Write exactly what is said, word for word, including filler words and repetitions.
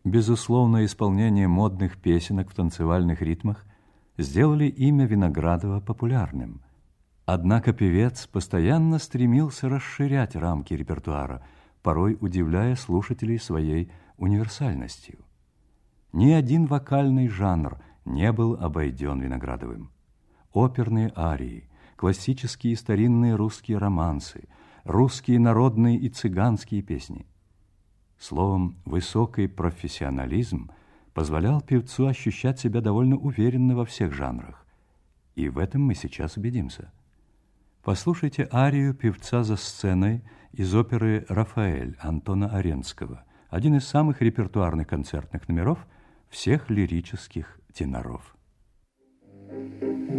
безусловное исполнение модных песенок в танцевальных ритмах сделали имя Виноградова популярным. Однако певец постоянно стремился расширять рамки репертуара, порой удивляя слушателей своей универсальностью. Ни один вокальный жанр не был обойден Виноградовым. Оперные арии, классические и старинные русские романсы, русские народные и цыганские песни. Словом, высокий профессионализм позволял певцу ощущать себя довольно уверенно во всех жанрах. И в этом мы сейчас убедимся. Послушайте арию певца за сценой из оперы «Рафаэль» Антона Аренцкого, один из самых репертуарных концертных номеров всех лирических теноров.